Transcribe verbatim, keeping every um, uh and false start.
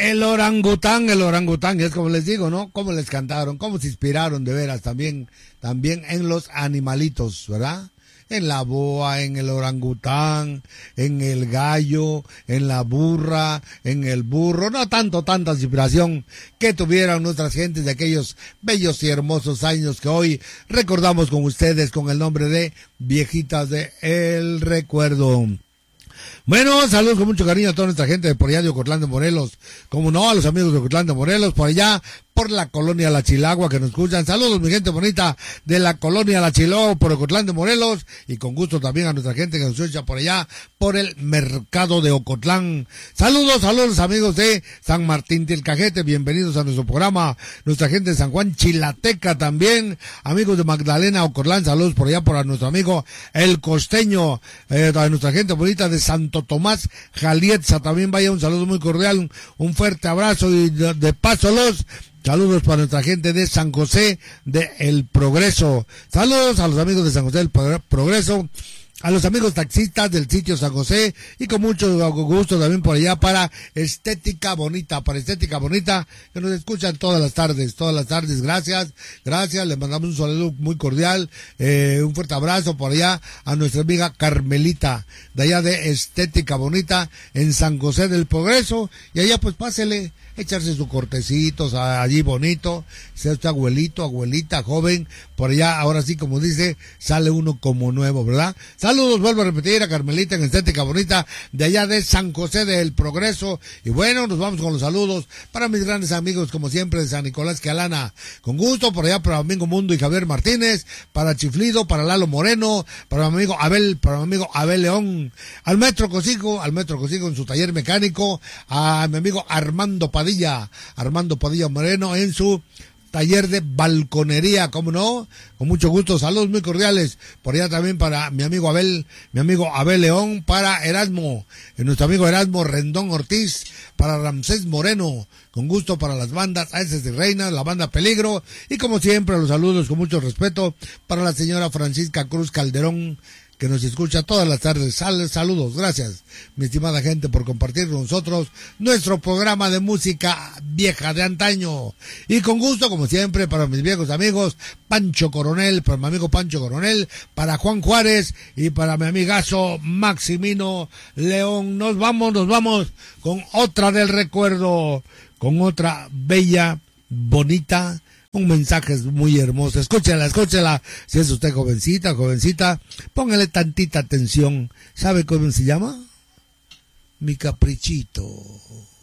El orangután, el orangután, es como les digo, ¿no? Cómo les cantaron, cómo se inspiraron de veras también, también en los animalitos, ¿verdad? En la boa, en el orangután, en el gallo, en la burra, en el burro, no tanto, tanta inspiración que tuvieron nuestras gentes de aquellos bellos y hermosos años que hoy recordamos con ustedes con el nombre de Viejitas de El Recuerdo. Bueno, saludos con mucho cariño a toda nuestra gente de por allá de Ocotlán de Morelos, como no, a los amigos de Ocotlán de Morelos, por allá, por la colonia La Chilagua que nos escuchan. Saludos, mi gente bonita de la colonia La Chilagua, por Ocotlán de Morelos, y con gusto también a nuestra gente que nos escucha por allá, por el mercado de Ocotlán. Saludos, saludos amigos de San Martín del Cajete, bienvenidos a nuestro programa. Nuestra gente de San Juan Chilateca también, amigos de Magdalena, Ocotlán, saludos por allá por a nuestro amigo El Costeño, eh, a nuestra gente bonita de Santo Tomás Jalietza, también vaya un saludo muy cordial, un, un fuerte abrazo y de, de paso los saludos para nuestra gente de San José de El Progreso. Saludos a los amigos de San José del Progreso, a los amigos taxistas del sitio San José y con mucho gusto también por allá para Estética Bonita, para Estética Bonita que nos escuchan todas las tardes, todas las tardes. Gracias, gracias, les mandamos un saludo muy cordial, eh, un fuerte abrazo por allá a nuestra amiga Carmelita de allá de Estética Bonita en San José del Progreso, y allá pues pásele, echarse sus cortecitos allí bonito, sea usted abuelito, abuelita, joven, por allá, ahora sí, como dice, sale uno como nuevo, ¿verdad? Saludos, vuelvo a repetir, a Carmelita en Estética Bonita, de allá de San José del Progreso, y bueno, nos vamos con los saludos para mis grandes amigos, como siempre, de San Nicolás Calana, con gusto, por allá para Domingo Mundo y Javier Martínez, para Chiflido, para Lalo Moreno, para mi amigo Abel, para mi amigo Abel León, al Metro Cosico, al Metro Cosico en su taller mecánico, a mi amigo Armando Padilla, Armando Padilla Moreno en su taller de balconería, como no, con mucho gusto, saludos muy cordiales, por allá también para mi amigo Abel, mi amigo Abel León, para Erasmo, nuestro amigo Erasmo Rendón Ortiz, para Ramsés Moreno, con gusto para las bandas Aces y Reinas, la banda Peligro, y como siempre los saludos con mucho respeto para la señora Francisca Cruz Calderón, que nos escucha todas las tardes. Sal, saludos, gracias, mi estimada gente, por compartir con nosotros nuestro programa de música vieja de antaño. Y con gusto, como siempre, para mis viejos amigos, Pancho Coronel, para mi amigo Pancho Coronel, para Juan Juárez y para mi amigazo Maximino León. Nos vamos, nos vamos con otra del recuerdo, con otra bella, bonita, un mensaje muy hermoso. Escúchela, escúchela. Si es usted jovencita, jovencita, póngale tantita atención. ¿Sabe cómo se llama? Mi caprichito.